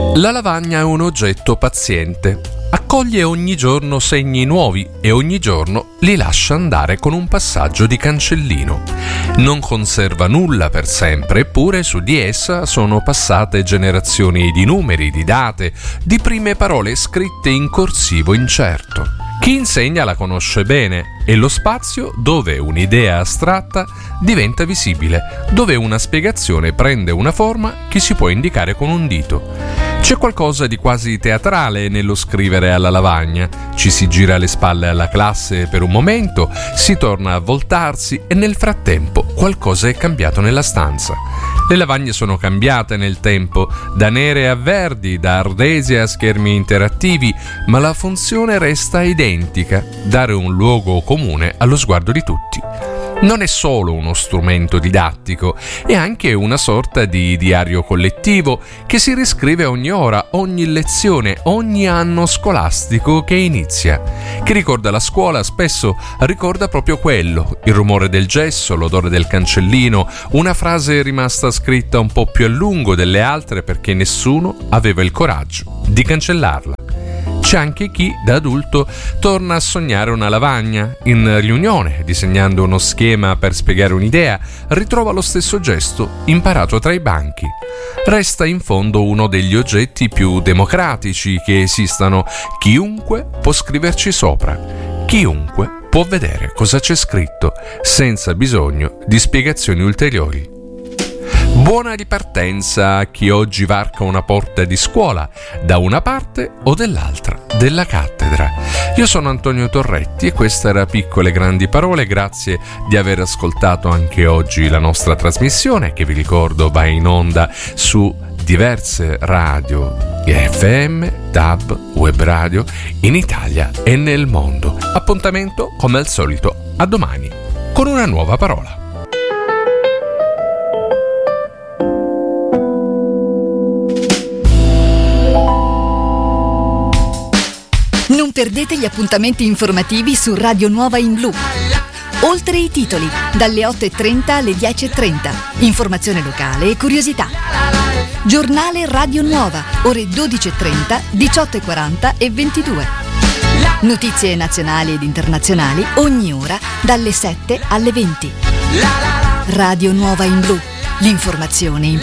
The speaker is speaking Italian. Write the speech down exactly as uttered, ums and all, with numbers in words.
La lavagna è un oggetto paziente. Accoglie ogni giorno segni nuovi e ogni giorno li lascia andare con un passaggio di cancellino. Non conserva nulla per sempre, eppure su di essa sono passate generazioni di numeri, di date, di prime parole scritte in corsivo incerto. Chi insegna la conosce bene, è lo spazio dove un'idea astratta diventa visibile, dove una spiegazione prende una forma che si può indicare con un dito. C'è qualcosa di quasi teatrale nello scrivere alla lavagna. Ci si gira le spalle alla classe per un momento, si torna a voltarsi e nel frattempo qualcosa è cambiato nella stanza. Le lavagne sono cambiate nel tempo, da nere a verdi, da ardesie a schermi interattivi, ma la funzione resta identica: dare un luogo comune allo sguardo di tutti. Non è solo uno strumento didattico, è anche una sorta di diario collettivo che si riscrive ogni ora, ogni lezione, ogni anno scolastico che inizia. Chi ricorda la scuola spesso ricorda proprio quello: il rumore del gesso, l'odore del cancellino, una frase rimasta scritta un po' più a lungo delle altre perché nessuno aveva il coraggio di cancellarla. C'è anche chi, da adulto, torna a sognare una lavagna. In riunione, disegnando uno schema per spiegare un'idea, ritrova lo stesso gesto imparato tra i banchi. Resta in fondo uno degli oggetti più democratici che esistano. Chiunque può scriverci sopra. Chiunque può vedere cosa c'è scritto, senza bisogno di spiegazioni ulteriori. Buona ripartenza a chi oggi varca una porta di scuola, da una parte o dell'altra della cattedra. Io sono Antonio Torretti e questa era Piccole Grandi Parole. Grazie di aver ascoltato anche oggi la nostra trasmissione, che vi ricordo va in onda su diverse radio F M, D A B, web radio in Italia e nel mondo. Appuntamento come al solito a domani con una nuova parola. Non perdete gli appuntamenti informativi su Radio Nuova in Blu. Oltre i titoli, dalle otto e trenta alle dieci e trenta. Informazione locale e curiosità. Giornale Radio Nuova, ore dodici e trenta, diciotto e quaranta e ventidue. Notizie nazionali ed internazionali ogni ora dalle sette alle venti. Radio Nuova in Blu. L'informazione in